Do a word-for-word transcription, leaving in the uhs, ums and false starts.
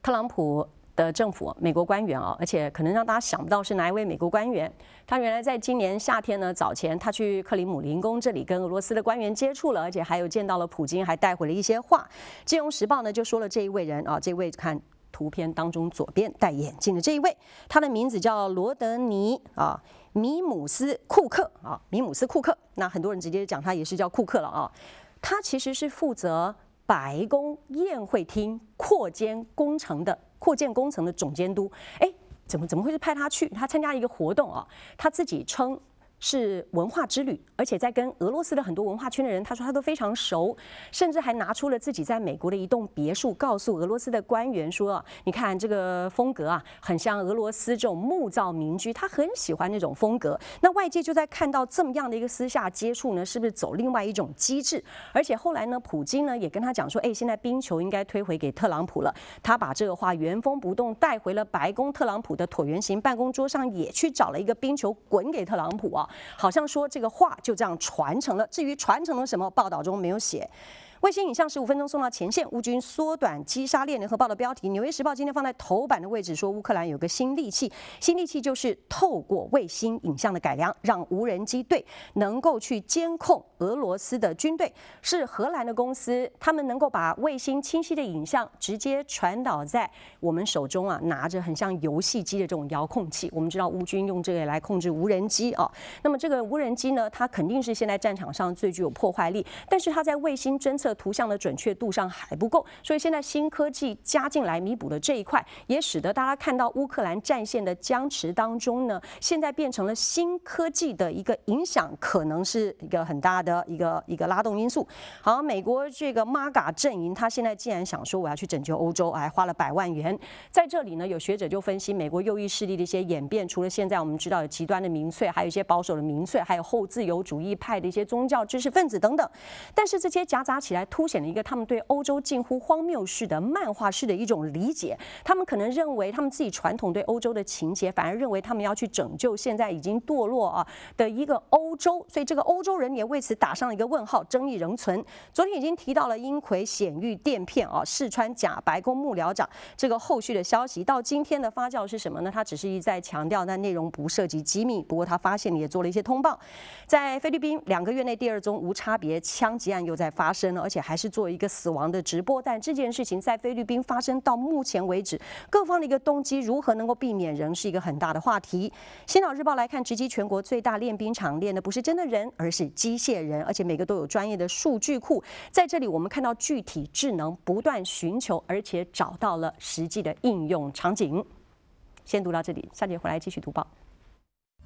特朗普的政府，美国官员啊，而且可能让大家想不到是哪一位美国官员。他原来在今年夏天呢，早前他去克里姆林宫这里跟俄罗斯的官员接触了，而且还有见到了普京，还带回了一些话。《金融时报》呢就说了这一位人啊，这位看图片当中左边戴眼镜的这一位，他的名字叫罗德尼啊米姆斯库克啊，米姆斯库克。那很多人直接讲他也是叫库克了啊。他其实是负责白宫宴会厅扩建工程的扩建工程的总监督。哎，怎么怎么会是派他去？他参加一个活动啊，他自己称是文化之旅，而且在跟俄罗斯的很多文化圈的人，他说他都非常熟，甚至还拿出了自己在美国的一栋别墅，告诉俄罗斯的官员说：“你看这个风格啊，很像俄罗斯这种木造民居，他很喜欢那种风格。”那外界就在看到这么样的一个私下接触呢，是不是走另外一种机制？而且后来呢，普京呢也跟他讲说：“哎，现在冰球应该推回给特朗普了。”他把这个话原封不动带回了白宫，特朗普的椭圆形办公桌上也去找了一个冰球滚给特朗普啊。好像说这个话就这样传承了，至于传承了什么，报道中没有写。卫星影像十五分钟送到前线，乌军缩短击杀猎。联合报的标题，《纽约时报》今天放在头版的位置，说乌克兰有个新利器，新利器就是透过卫星影像的改良，让无人机队能够去监控俄罗斯的军队。是荷兰的公司，他们能够把卫星清晰的影像直接传导在我们手中啊，拿着很像游戏机的这种遥控器。我们知道乌军用这个来控制无人机啊，那么这个无人机呢，它肯定是现在战场上最具有破坏力，但是它在卫星侦测图像的准确度上还不够，所以现在新科技加进来弥补了这一块，也使得大家看到乌克兰战线的僵持当中呢，现在变成了新科技的一个影响，可能是一个很大的一个一个拉动因素。好，美国这个 M A G A 阵营，他现在既然想说我要去拯救欧洲，还花了百万元，在这里呢，有学者就分析美国右翼势力的一些演变，除了现在我们知道有极端的民粹，还有一些保守的民粹，还有后自由主义派的一些宗教知识分子等等，但是这些夹杂起来，凸显了一个他们对欧洲近乎荒谬式的漫画式的一种理解。他们可能认为他们自己传统对欧洲的情结，反而认为他们要去拯救现在已经堕落啊的一个欧洲，所以这个欧洲人也为此打上了一个问号，争议仍存。昨天已经提到了英奎显玉垫片啊，试穿假白宫幕僚长这个后续的消息，到今天的发酵是什么呢？他只是一再强调，但内容不涉及机密。不过他发现也做了一些通报，在菲律宾两个月内第二宗无差别枪击案又在发生了，而且还是做一个死亡的直播。但这件事情在菲律宾发生到目前为止，各方的一个动机如何能够避免，仍是一个很大的话题。星岛日报来看，直击全国最大练兵场练的不是真的人，而是机械人，而且每个都有专业的数据库。在这里我们看到具体智能不断寻求，而且找到了实际的应用场景。先读到这里，下节回来继续读报。